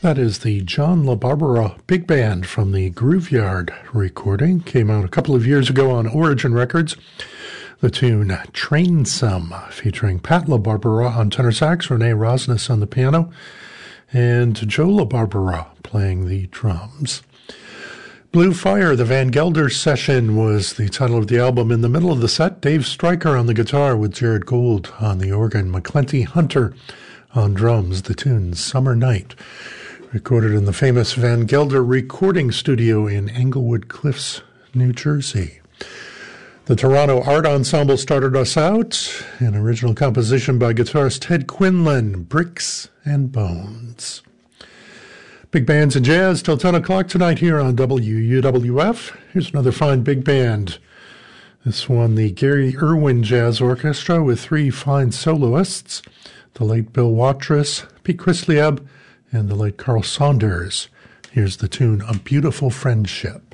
That is the John LaBarbera Big Band from the Grooveyard recording. Came out a couple of years ago on Origin Records. The tune Train Some, featuring Pat LaBarbera on tenor sax, Renee Rosnes on the piano, and Joe LaBarbera playing the drums. Blue Fire, the Van Gelder Session, was the title of the album. In the middle of the set, Dave Stryker on the guitar with Jared Gould on the organ, McClenty Hunter on drums, the tune Summer Night, recorded in the famous Van Gelder recording studio in Englewood Cliffs, New Jersey. The Toronto Art Ensemble started us out, an original composition by guitarist Ted Quinlan, Bricks and Bones. Big bands and jazz till 10 o'clock tonight here on WUWF. Here's another fine big band. This one, the Gary Irwin Jazz Orchestra, with three fine soloists, the late Bill Watrous, Pete Chrislieb, and the late Carl Saunders. Here's the tune, A Beautiful Friendship.